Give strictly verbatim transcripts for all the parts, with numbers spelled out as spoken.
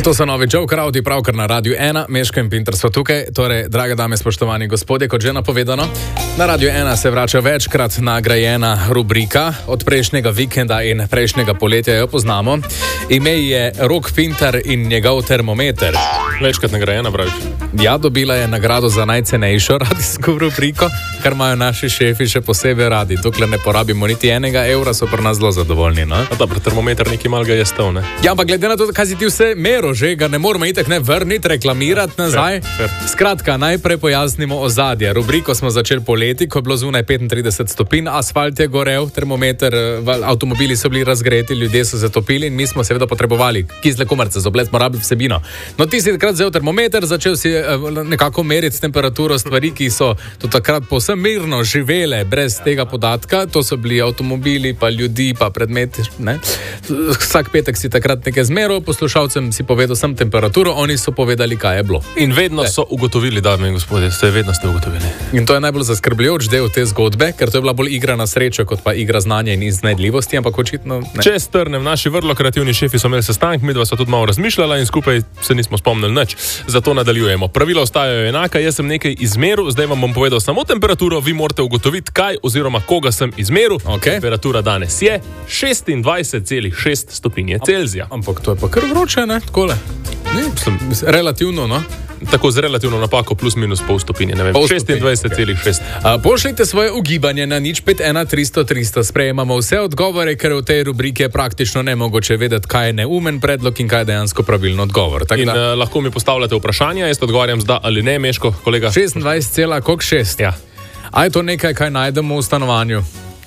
In to so novi Joe Crowdy, pravkar na Radiu ena, Meško in Pinter so tukaj. Torej, drage dame, spoštovani gospodje, kot že napovedano, na Radiu ena se vrača večkrat nagrajena rubrika. Od prejšnjega vikenda in prejšnjega poletja jo poznamo. Ime je Rok Pinter in njegov termometer. Večkrat nagrajena, praviš? Ja, dobila je nagrado za najcenejšo radijsko rubriko, kar imajo naši šefi še posebej radi. Dokler ne porabimo niti enega evra, so pri nas zelo zadovoljni. No? A dobro, termometer nekaj malega je stal, ne? Ja, pa glede na to, kaj si ti vse mero že, ga ne moramo itak ne vrniti, reklamirati nazaj. Fair, fair. Skratka, najprej pojasnimo ozadje. Rubriko smo začeli poleti, ko je bilo zunaj petintrideset stopinj, asfalt je gorel, termometer, avtomobili so bili razgreti, ljudje so zatopili in mi smo seveda potrebovali kisle komarce, z oblet smo rabili vsebino. No, ti si takrat vzel termometer, začel si nekako meriti temperatura stvari, ki so do takrat povsem mirno živele brez tega podatka. To so bili avtomobili, pa ljudi, pa predmeti. Ne? Vsak petek si takrat nekaj zmeral, poslušalcem si povedal sem temperaturo, oni so povedali, kaj je bilo. In vedno so ugotovili, dame in gospodje, ste vedno ste ugotovili. In to je najbolj zaskrbljujoč del te zgodbe, ker to je bila bolj igra na srečo, kot pa igra znanja in iznajdljivosti, ampak očitno ne. Če strnem, naši vrlo kreativni šefi so imeli sestanek, midva so tudi malo razmišljala in skupaj se nismo spomnili nič. Zato nadaljujemo. Pravila ostajajo enaka, jaz sem nekaj izmeril, zdaj vam bom povedal samo temperaturo, vi morate ugotoviti, kaj oziroma koga sem izmeril. Okay. Temperatura danes je šestindvajset celih šest stopinje Celzija. Ampak to je pa kar vroče, ne? Takole. Ne, relativno, no? Tako z relativno napako plus minus pol stopinje, ne vem, šestindvajset celih šest. Okay. Pošljite svoje ugibanje na nič pet ena tristo tristo, sprejemamo vse odgovore, ker v tej rubriki je praktično nemogoče vedeti, kaj je neumen predlog in kaj je dejansko pravilno odgovor. Tak in da... uh, lahko mi postavljate vprašanja, jaz odgovarjam z da ali ne, Meško, kolega. šestindvajset celih šest. Ja. A je to nekaj, kaj najdemo v stanovanju?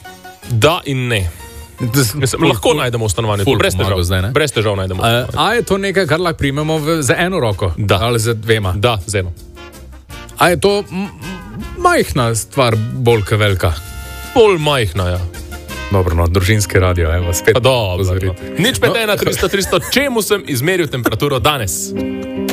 Da in ne. Mislim, ful, lahko ful, najdemo v stanovanju, ful, brez težav, zdaj, brez težav najdemo. A, a je to nekaj, kar lahko primemo v, za eno roko? Da. Ali za dvema? Da, z eno. A je to m- majhna stvar, bolj kot velika? Bolj majhna, ja. Dobro, no, družinski radio, evo, spet. Pa dobro, nič pet ena tristo tristo, čemu sem izmeril temperaturo danes?